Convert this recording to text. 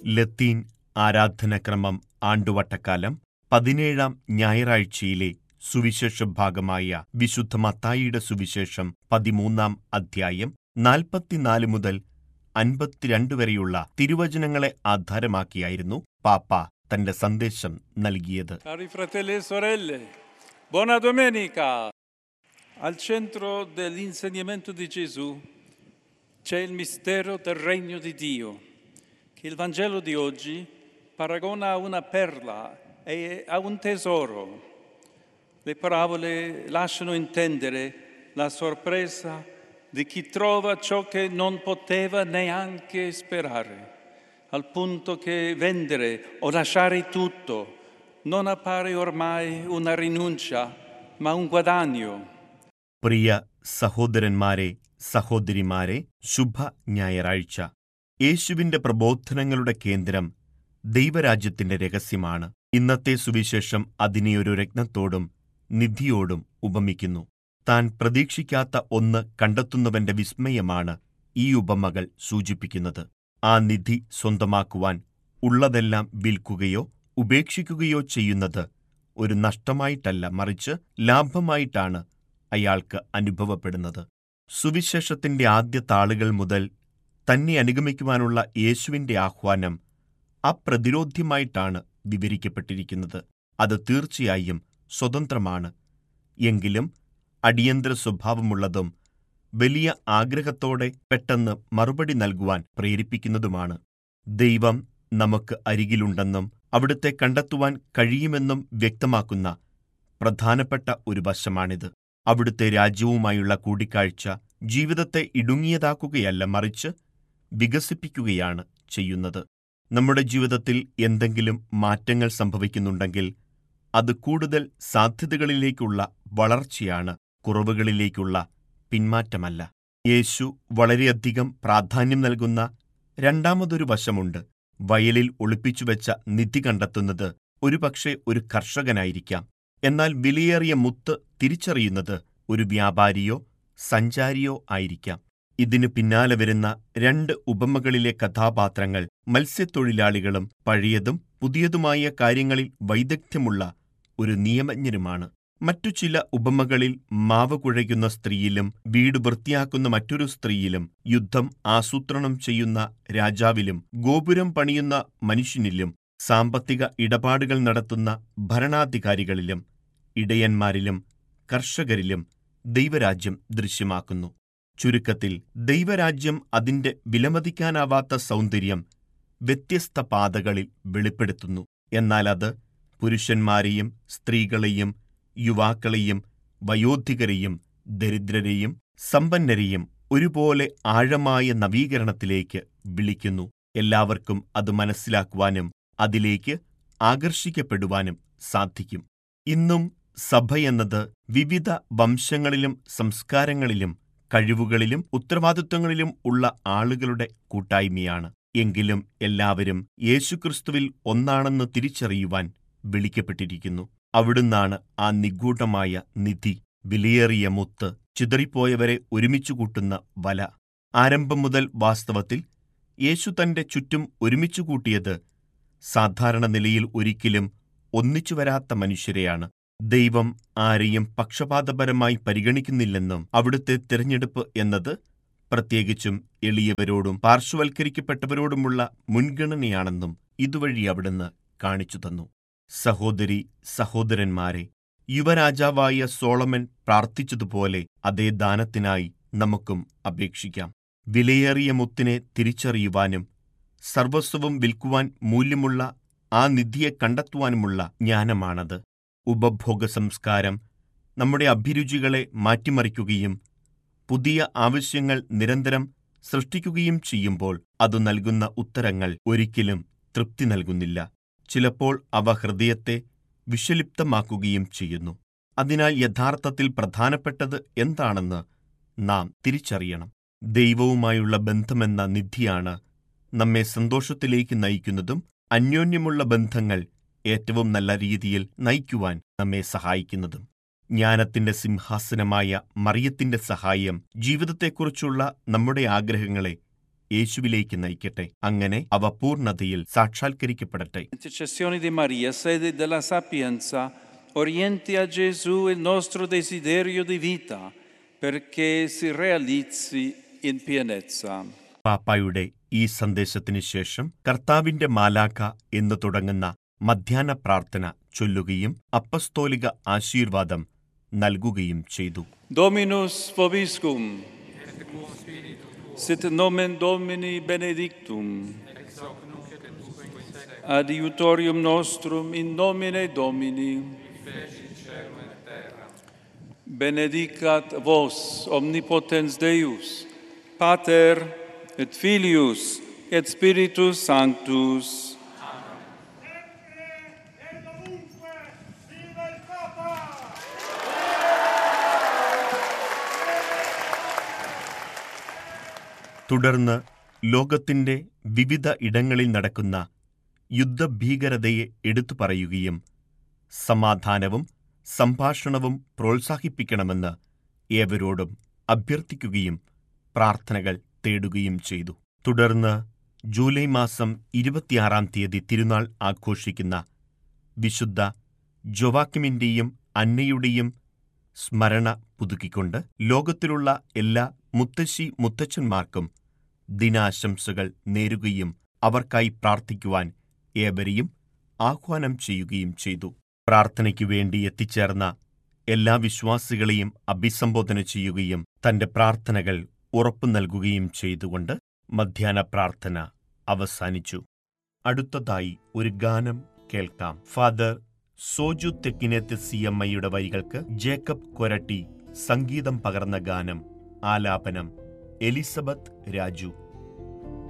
ലത്തീൻ ആരാധനക്രമം ആണ്ടുവട്ടക്കാലം 17-ാം ഞായറാഴ്ചയിലെ സുവിശേഷ ഭാഗമായ വിശുദ്ധ മത്തായിയുടെ സുവിശേഷം 13-ാം അധ്യായം 44 മുതൽ 52 വരെയുള്ള തിരുവചനങ്ങളെ ആധാരമാക്കിയായിരുന്നു പാപ്പ തന്റെ സന്ദേശം നൽകിയത്. Cari fratelli e sorelle, buona domenica! Al centro dell'insegnamento di Gesù c'è il mistero del regno di Dio, che il Vangelo di oggi paragona a una perla e a un tesoro. Le parabole lasciano intendere la sorpresa di chi trova ciò che non poteva neanche sperare, al punto che vendere o lasciare tutto non appare ormai una rinuncia, ma un guadagno. പ്രിയ സഹോദരന്മാരെ, സഹോദരിമാരെ, ശുഭ ഞായറാഴ്ച. യേശുവിന്റെ പ്രബോധനങ്ങളുടെ കേന്ദ്രം ദൈവരാജ്യത്തിന്റെ രഹസ്യമാണ്. ഇന്നത്തെ സുവിശേഷം അതിനെ ഒരു രത്നത്തോടും നിധിയോടും ഉപമിക്കുന്നു. താൻ പ്രതീക്ഷിക്കാത്ത ഒന്ന് കണ്ടെത്തുന്നവന്റെ വിസ്മയമാണ് ഈ ഉപമകൾ സൂചിപ്പിക്കുന്നത്. ആ നിധി സ്വന്തമാക്കുവാൻ ഉള്ളതെല്ലാം വിൽക്കുകയോ ഉപേക്ഷിക്കുകയോ ചെയ്യുന്നത് ഒരു നഷ്ടമായിട്ടല്ല, മറിച്ച് ലാഭമായിട്ടാണ് അയാൾക്ക് അനുഭവപ്പെടുന്നത്. സുവിശേഷത്തിന്റെ ആദ്യ താളുകൾ മുതൽ തന്നെ അനുഗമിക്കുവാനുള്ള യേശുവിന്റെ ആഹ്വാനം അപ്രതിരോധ്യമായിട്ടാണ് വിവരിക്കപ്പെട്ടിരിക്കുന്നത്. അത് തീർച്ചയായും സ്വതന്ത്രമാണ്, എങ്കിലും അടിയന്തര സ്വഭാവമുള്ളതും വലിയ ആഗ്രഹത്തോടെ പെട്ടെന്ന് മറുപടി നൽകുവാൻ പ്രേരിപ്പിക്കുന്നതുമാണ്. ദൈവം നമുക്ക് അരികിലുണ്ടെന്നും അവിടുത്തെ കണ്ടെത്തുവാൻ കഴിയുമെന്നും വ്യക്തമാക്കുന്ന പ്രധാനപ്പെട്ട ഒരു വശമാണിത്. അവിടുത്തെ രാജ്യവുമായുള്ള കൂടിക്കാഴ്ച ജീവിതത്തെ ഇടുങ്ങിയതാക്കുകയല്ല, മറിച്ച് വികസിപ്പിക്കുകയാണ് ചെയ്യുന്നത്. നമ്മുടെ ജീവിതത്തിൽ എന്തെങ്കിലും മാറ്റങ്ങൾ സംഭവിക്കുന്നുണ്ടെങ്കിൽ അത് കൂടുതൽ സാധ്യതകളിലേക്കുള്ള വളർച്ചയാണ്, കുറവുകളിലേക്കുള്ള പിന്മാറ്റമല്ല. യേശു വളരെയധികം പ്രാധാന്യം നൽകുന്ന രണ്ടാമതൊരു വശമുണ്ട്. വയലിൽ ഒളിപ്പിച്ചുവെച്ച നിധി കണ്ടെത്തുന്നത് ഒരുപക്ഷെ ഒരു കർഷകനായിരിക്കാം. എന്നാൽ വിലയേറിയ മുത്ത് തിരിച്ചറിയുന്നത് ഒരു വ്യാപാരിയോ സഞ്ചാരിയോ ആയിരിക്കാം. ഇതിനു പിന്നാലെ വരുന്ന 2 ഉപമകളിലെ കഥാപാത്രങ്ങൾ മത്സ്യത്തൊഴിലാളികളും പഴയതും പുതിയതുമായ കാര്യങ്ങളിൽ വൈദഗ്ധ്യമുള്ള ഒരു നിയമജ്ഞനുമാണ്. മറ്റു ചില ഉപമകളിൽ മാവ് കുഴയ്ക്കുന്ന സ്ത്രീയിലും വീട് വൃത്തിയാക്കുന്ന മറ്റൊരു സ്ത്രീയിലും യുദ്ധം ആസൂത്രണം ചെയ്യുന്ന രാജാവിലും ഗോപുരം പണിയുന്ന മനുഷ്യനിലും സാമ്പത്തിക ഇടപാടുകൾ നടത്തുന്ന ഭരണാധികാരികളിലും ഇടയന്മാരിലും കർഷകരിലും ദൈവരാജ്യം ദൃശ്യമാക്കുന്നു. ചുരുക്കത്തിൽ, ദൈവരാജ്യം അതിന്റെ വിലമതിക്കാനാവാത്ത സൗന്ദര്യം വ്യത്യസ്ത പാതകളിൽ വെളിപ്പെടുത്തുന്നു. എന്നാൽ അത് പുരുഷന്മാരെയും സ്ത്രീകളെയും യുവാക്കളെയും വയോധികരെയും ദരിദ്രരെയും സമ്പന്നരെയും ഒരുപോലെ ആഴമായ നവീകരണത്തിലേക്ക് വിളിക്കുന്നു. എല്ലാവർക്കും അത് മനസ്സിലാക്കുവാനും അതിലേക്ക് ആകർഷിക്കപ്പെടുവാനും സാധിക്കും. ഇന്നും സഭയെന്നത് വിവിധ വംശങ്ങളിലും സംസ്കാരങ്ങളിലും കഴിവുകളിലും ഉത്തരവാദിത്വങ്ങളിലും ഉള്ള ആളുകളുടെ കൂട്ടായ്മയാണ്. എങ്കിലും എല്ലാവരും യേശുക്രിസ്തുവിൽ ഒന്നാണെന്ന് തിരിച്ചറിയുവാൻ വിളിക്കപ്പെട്ടിരിക്കുന്നു. അവിടുന്നാണ് ആ നിഗൂഢമായ നിധി, വിലയേറിയ മുത്ത്, ചിതറിപ്പോയവരെ ഒരുമിച്ചു കൂട്ടുന്ന വല. ആരംഭം മുതൽ വാസ്തവത്തിൽ യേശു തന്റെ ചുറ്റും ഒരുമിച്ചു കൂട്ടിയത് സാധാരണ നിലയിൽ ഒരിക്കലും ഒന്നിച്ചു വരാത്ത മനുഷ്യരെയാണ്. ദൈവം ആരെയും പക്ഷപാതപരമായി പരിഗണിക്കുന്നില്ലെന്നും അവിടുത്തെ തിരഞ്ഞെടുപ്പ് എന്നത് പ്രത്യേകിച്ചും എളിയവരോടും പാർശ്വവൽക്കരിക്കപ്പെട്ടവരോടുമുള്ള മുൻഗണനയാണെന്നും ഇതുവഴി അവിടുന്ന് കാണിച്ചു തന്നു. സഹോദരി സഹോദരന്മാരെ, യുവരാജാവായ സോളമൻ പ്രാർത്ഥിച്ചതുപോലെ അതേ ദാനത്തിനായി നമുക്കും അപേക്ഷിക്കാം. വിലയേറിയ മുത്തിനെ തിരിച്ചറിയുവാനും സർവസ്വവും വിൽക്കുവാൻ മൂല്യമുള്ള ആ നിധിയെ കണ്ടെത്തുവാനുമുള്ള ജ്ഞാനമാണത്. ഉപഭോഗ സംസ്കാരം നമ്മുടെ അഭിരുചികളെ മാറ്റിമറിക്കുകയും പുതിയ ആവശ്യങ്ങൾ നിരന്തരം സൃഷ്ടിക്കുകയും ചെയ്യുമ്പോൾ അത് നൽകുന്ന ഉത്തരങ്ങൾ ഒരിക്കലും തൃപ്തി നൽകുന്നില്ല. ചിലപ്പോൾ അവ ഹൃദയത്തെ വിഷലിപ്തമാക്കുകയും ചെയ്യുന്നു. അതിനാൽ യഥാർത്ഥത്തിൽ പ്രധാനപ്പെട്ടത് എന്താണെന്ന് നാം തിരിച്ചറിയണം. ദൈവവുമായുള്ള ബന്ധമെന്ന നിധിയാണ് നമ്മെ സന്തോഷത്തിലേക്ക് നയിക്കുന്നതും അന്യോന്യമുള്ള ബന്ധങ്ങൾ ഏറ്റവും നല്ല രീതിയിൽ നയിക്കുവാൻ നമ്മെ സഹായിക്കുന്നതും. ജ്ഞാനത്തിന്റെ സിംഹാസനമായ മറിയത്തിന്റെ സഹായം ജീവിതത്തെക്കുറിച്ചുള്ള നമ്മുടെ ആഗ്രഹങ്ങളെ യേശുവിലേക്ക് നയിക്കട്ടെ. അങ്ങനെ അവ പൂർണ്ണതയിൽ സാക്ഷാത്കരിക്കപ്പെടട്ടെ. Intercessioni di Maria, sede della sapienza, orienti a Gesù il nostro desiderio di vita, perché si realizzi in pienezza. പാപ്പായുടെ ഈ സന്ദേശത്തിന് ശേഷം കർത്താവിന്റെ മാലാഖ എന്ന് തുടങ്ങുന്ന മധ്യാഹ്ന പ്രാർത്ഥന ചൊല്ലുകയും അപ്പസ്തോലിക ആശീർവാദം നൽകുകയും ചെയ്തു. Dominus vobiscum, sit nomen Domini benedictum, adiutorium nostrum in nomine Domini, benedicat vos omnipotens Deus, Pater et Filius et Spiritus Sanctus. തുടർന്ന് ലോകത്തിന്റെ വിവിധ ഇടങ്ങളിൽ നടക്കുന്ന യുദ്ധഭീകരതയെ എടുത്തു പറയുകയും സമാധാനവും സംഭാഷണവും പ്രോത്സാഹിപ്പിക്കണമെന്ന് ഏവരോടും അഭ്യർത്ഥിക്കുകയും പ്രാർത്ഥനകൾ തേടുകയും ചെയ്തു. തുടർന്ന് ജൂലൈ മാസം 26-ാം തീയതി തിരുനാൾ ആഘോഷിക്കുന്ന വിശുദ്ധ ജോവാക്കിമിന്റെയും അന്നയുടെയും സ്മരണ പുതുക്കിക്കൊണ്ട് ലോകത്തിലുള്ള എല്ലാ മുത്തശ്ശി മുത്തച്ഛന്മാർക്കും ദിനാശംസകൾ നേരുകയും അവർക്കായി പ്രാർത്ഥിക്കുവാൻ ഏവരെയും ആഹ്വാനം ചെയ്യുകയും ചെയ്തു. പ്രാർത്ഥനയ്ക്കു വേണ്ടി എത്തിച്ചേർന്ന എല്ലാ വിശ്വാസികളെയും അഭിസംബോധന ചെയ്യുകയും തന്റെ പ്രാർത്ഥനകൾ ഉറപ്പു നൽകുകയും ചെയ്തുകൊണ്ട് മധ്യാഹ്ന പ്രാർത്ഥന അവസാനിച്ചു. അടുത്തതായി ഒരു ഗാനം കേൾക്കാം. ഫാദർ സോജു തെക്കിനേത്ത് CMIയുടെ വരികൾക്ക് ജേക്കബ് കൊരട്ടി സംഗീതം പകർന്ന ഗാനം. ആലാപനം എലിസബത്ത് രാജു.